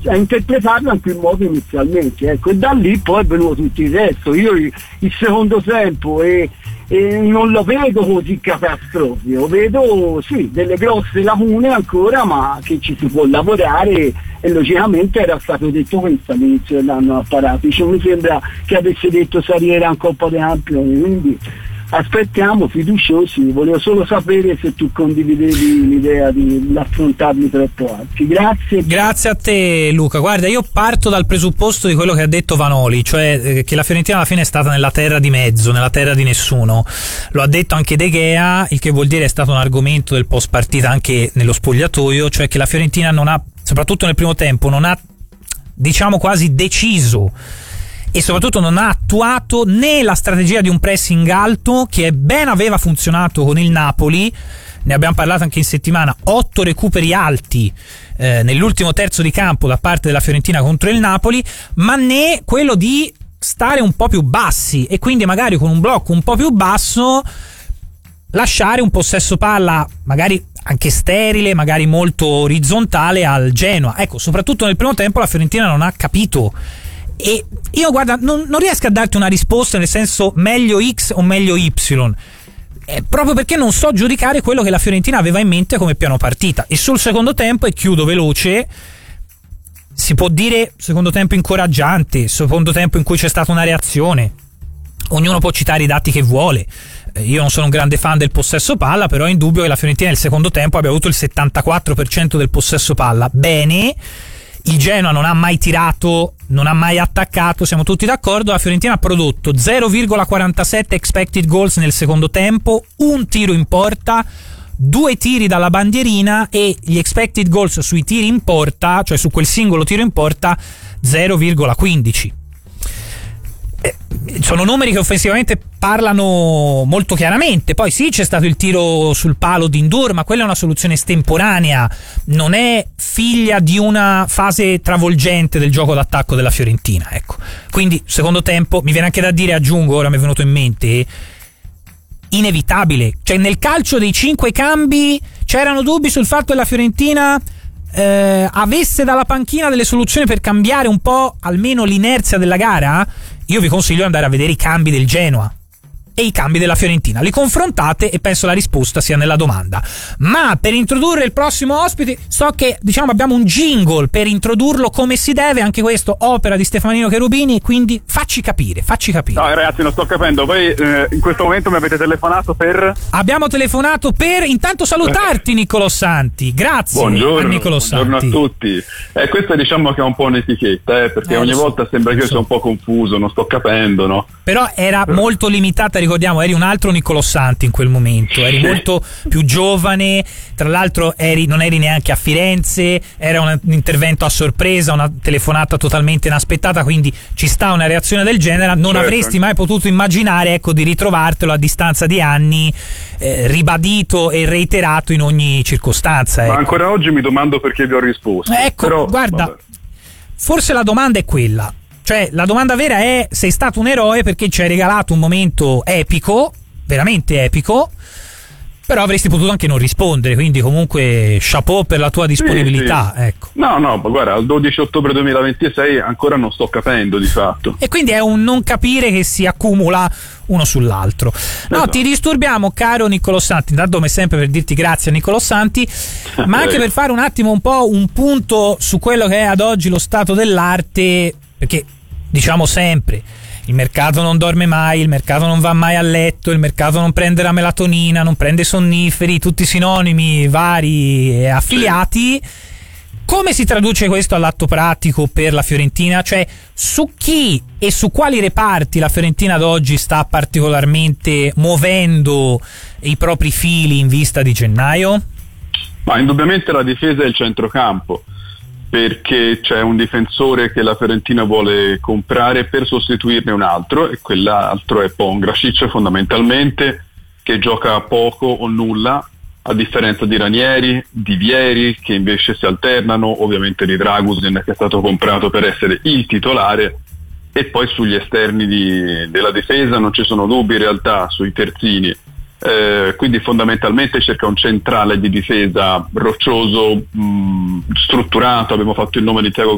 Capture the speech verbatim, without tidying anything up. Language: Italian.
a interpretarlo anche in modo inizialmente, ecco, e da lì poi è venuto tutto il resto. Io il, il secondo tempo e, e non lo vedo così catastrofico, vedo sì delle grosse lacune ancora, ma che ci si può lavorare, e logicamente era stato detto questo all'inizio dell'anno a Paratici, mi sembra che avesse detto salire anche un po' dei campioni, quindi aspettiamo, fiduciosi. Volevo solo sapere se tu condividevi l'idea di affrontarli troppo alti. Grazie. Grazie a te, Luca. Guarda, io parto dal presupposto di quello che ha detto Vanoli, cioè eh, che la Fiorentina alla fine è stata nella terra di mezzo, nella terra di nessuno. Lo ha detto anche De Gea, il che vuol dire è stato un argomento del post partita anche nello spogliatoio, cioè che la Fiorentina non ha, soprattutto nel primo tempo, non ha, diciamo, quasi deciso e soprattutto non ha attuato né la strategia di un pressing alto, che ben aveva funzionato con il Napoli, ne abbiamo parlato anche in settimana, otto recuperi alti eh, nell'ultimo terzo di campo da parte della Fiorentina contro il Napoli, ma né quello di stare un po' più bassi e quindi magari con un blocco un po' più basso lasciare un possesso palla magari anche sterile, magari molto orizzontale al Genoa. Ecco, soprattutto nel primo tempo la Fiorentina non ha capito. E io, guarda, non, non riesco a darti una risposta nel senso meglio X o meglio Y, eh, proprio perché non so giudicare quello che la Fiorentina aveva in mente come piano partita. E sul secondo tempo, e chiudo veloce, si può dire secondo tempo incoraggiante, secondo tempo in cui c'è stata una reazione, ognuno può citare i dati che vuole. eh, io non sono un grande fan del possesso palla, però è indubbio che la Fiorentina nel secondo tempo abbia avuto il settantaquattro per cento del possesso palla. Bene, il Genoa non ha mai tirato, non ha mai attaccato, siamo tutti d'accordo. La Fiorentina ha prodotto zero virgola quarantasette expected goals nel secondo tempo, un tiro in porta, due tiri dalla bandierina, e gli expected goals sui tiri in porta, cioè su quel singolo tiro in porta, zero virgola quindici. Eh, sono numeri che offensivamente parlano molto chiaramente. Poi sì, c'è stato il tiro sul palo di Ndour, ma quella è una soluzione estemporanea, non è figlia di una fase travolgente del gioco d'attacco della Fiorentina, ecco. Quindi secondo tempo, mi viene anche da dire, aggiungo, ora mi è venuto in mente, inevitabile, cioè nel calcio dei cinque cambi c'erano dubbi sul fatto che la Fiorentina eh, avesse dalla panchina delle soluzioni per cambiare un po' almeno l'inerzia della gara. Io vi consiglio di andare a vedere i cambi del Genoa e i cambi della Fiorentina, li confrontate e penso la risposta sia nella domanda. Ma per introdurre il prossimo ospite, so che diciamo abbiamo un jingle per introdurlo come si deve, anche questo opera di Stefanino Cherubini, quindi facci capire, facci capire. No ragazzi, non sto capendo, voi eh, in questo momento mi avete telefonato per... Abbiamo telefonato per intanto salutarti Niccolò Santi, grazie. Buongiorno, a Niccolò buongiorno Santi. a tutti. Eh, questa diciamo che è un po' un'etichetta, eh, perché eh, ogni so, volta sembra che io so. sia un po' confuso, non sto capendo, no? Però era Però... molto limitata, ricordiamo, eri un altro Niccolò Santi in quel momento, eri molto più giovane, tra l'altro eri, non eri neanche a Firenze, era un intervento a sorpresa, una telefonata totalmente inaspettata, quindi ci sta una reazione del genere, non certo. avresti mai potuto immaginare, ecco, di ritrovartelo a distanza di anni, eh, ribadito e reiterato in ogni circostanza, ecco. Ma ancora oggi mi domando perché vi ho risposto. Ecco, Però, guarda, vabbè. Forse la domanda è quella. Cioè, la domanda vera è: sei stato un eroe perché ci hai regalato un momento epico, veramente epico, però avresti potuto anche non rispondere, quindi comunque chapeau per la tua disponibilità, sì, sì. Ecco. No, no, ma guarda, al dodici ottobre duemilaventisei ancora non sto capendo di fatto. E quindi è un non capire che si accumula uno sull'altro. No, esatto. Ti disturbiamo, caro Niccolò Santi, intanto come sempre per dirti grazie a Niccolò Santi, ma anche per fare un attimo un po' un punto su quello che è ad oggi lo stato dell'arte, perché diciamo sempre il mercato non dorme mai, il mercato non va mai a letto, il mercato non prende la melatonina, non prende sonniferi, tutti sinonimi vari e affiliati. Come si traduce questo all'atto pratico per la Fiorentina? Cioè, su chi e su quali reparti la Fiorentina ad oggi sta particolarmente muovendo i propri fili in vista di gennaio? Ma indubbiamente la difesa e il centrocampo, perché c'è un difensore che la Fiorentina vuole comprare per sostituirne un altro, e quell'altro è Pongracic fondamentalmente, che gioca poco o nulla, a differenza di Ranieri, di Vieri, che invece si alternano, ovviamente di Dragusin, che è stato comprato per essere il titolare, e poi sugli esterni di, della difesa non ci sono dubbi in realtà, sui terzini. Eh, quindi fondamentalmente cerca un centrale di difesa roccioso, mh, strutturato. Abbiamo fatto il nome di Thiago